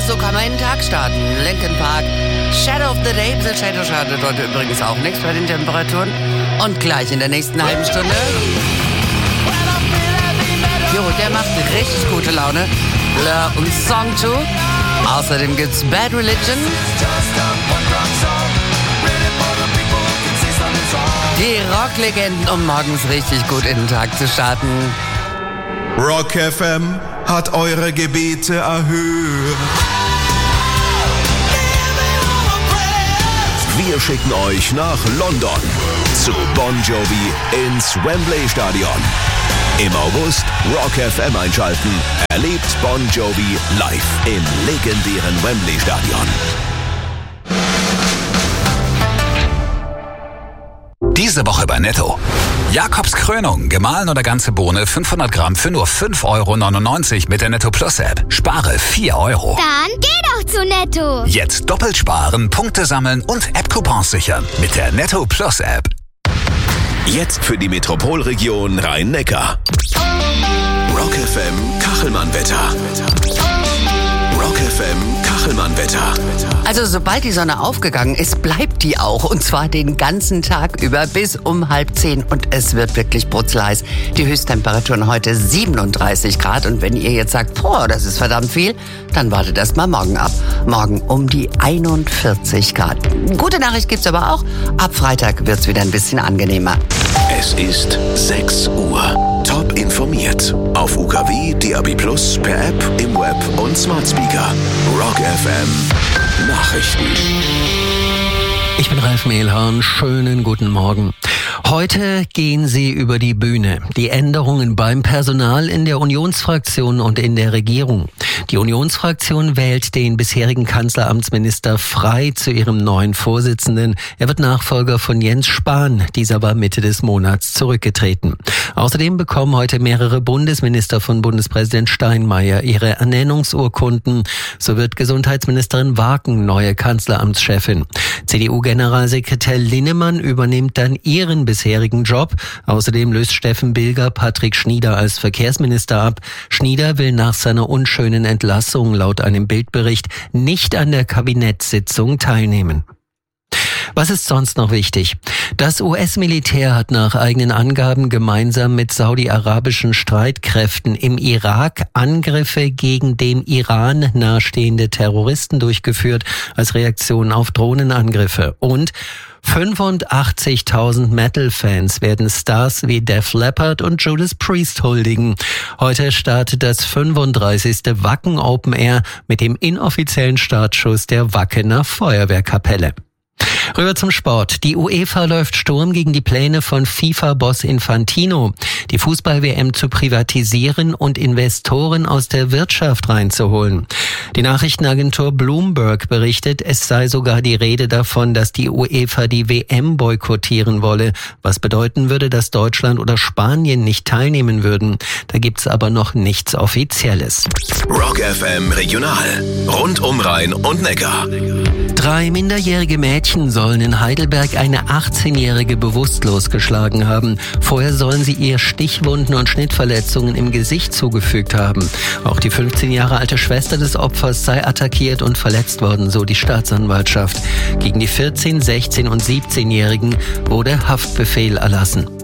so kann man den Tag starten. Linkin Park, Shadow of the Day. The Shadow schadet heute übrigens auch nichts bei den Temperaturen. Und gleich in der nächsten halben Stunde... Jo, der macht richtig gute Laune. Blur und Song 2. Außerdem gibt's Bad Religion. Die Rocklegenden, um morgens richtig gut in den Tag zu starten. Rock FM hat eure Gebete erhört. Wir schicken euch nach London zu Bon Jovi ins Wembley Stadion. Im August Rock FM einschalten. Erlebt Bon Jovi live im legendären Wembley Stadion. Diese Woche bei Netto. Jakobs Krönung, gemahlen oder ganze Bohne, 500 Gramm für nur 5,99 € mit der Netto Plus App. Spare 4 €. Dann geh doch zu Netto. Jetzt doppelt sparen, Punkte sammeln und App-Coupons sichern mit der Netto Plus App. Jetzt für die Metropolregion Rhein-Neckar. Rock FM Kachelmann-Wetter. Rock FM Kachelmann-Wetter. Also sobald die Sonne aufgegangen ist, bleibt die auch. Und zwar den ganzen Tag über bis um 9:30. Und es wird wirklich brutzelheiß. Die Höchsttemperaturen heute 37 Grad. Und wenn ihr jetzt sagt, boah, das ist verdammt viel, dann wartet erst mal morgen ab. Morgen um die 41 Grad. Gute Nachricht gibt's aber auch. Ab Freitag wird's wieder ein bisschen angenehmer. Es ist 6 Uhr. Top informiert. Auf UKW, DAB+, per App, im Web und Smart Speaker. Rock FM Nachrichten. Ich bin Ralf Mehlhahn. Schönen guten Morgen. Heute gehen sie über die Bühne. Die Änderungen beim Personal in der Unionsfraktion und in der Regierung. Die Unionsfraktion wählt den bisherigen Kanzleramtsminister Frey zu ihrem neuen Vorsitzenden. Er wird Nachfolger von Jens Spahn. Dieser war Mitte des Monats zurückgetreten. Außerdem bekommen heute mehrere Bundesminister von Bundespräsident Steinmeier ihre Ernennungsurkunden. So wird Gesundheitsministerin Waken neue Kanzleramtschefin. CDU-Generalsekretär Linnemann übernimmt dann ihren bisherigen Job. Außerdem löst Steffen Bilger Patrick Schnieder als Verkehrsminister ab. Schnieder will nach seiner unschönen Entlassung laut einem Bildbericht nicht an der Kabinettssitzung teilnehmen. Was ist sonst noch wichtig? Das US-Militär hat nach eigenen Angaben gemeinsam mit saudi-arabischen Streitkräften im Irak Angriffe gegen dem Iran nahestehende Terroristen durchgeführt als Reaktion auf Drohnenangriffe. Und 85.000 Metal-Fans werden Stars wie Def Leppard und Judas Priest huldigen. Heute startet das 35. Wacken Open Air mit dem inoffiziellen Startschuss der Wackener Feuerwehrkapelle. Rüber zum Sport. Die UEFA läuft Sturm gegen die Pläne von FIFA-Boss Infantino, die Fußball-WM zu privatisieren und Investoren aus der Wirtschaft reinzuholen. Die Nachrichtenagentur Bloomberg berichtet, es sei sogar die Rede davon, dass die UEFA die WM boykottieren wolle, was bedeuten würde, dass Deutschland oder Spanien nicht teilnehmen würden. Da gibt's aber noch nichts Offizielles. Rock FM Regional. Rund um Rhein und Neckar. 3 minderjährige Mädchen sollen in Heidelberg eine 18-Jährige bewusstlos geschlagen haben. Vorher sollen sie ihr Stichwunden und Schnittverletzungen im Gesicht zugefügt haben. Auch die 15 Jahre alte Schwester des Opfers sei attackiert und verletzt worden, so die Staatsanwaltschaft. Gegen die 14-, 16- und 17-Jährigen wurde Haftbefehl erlassen.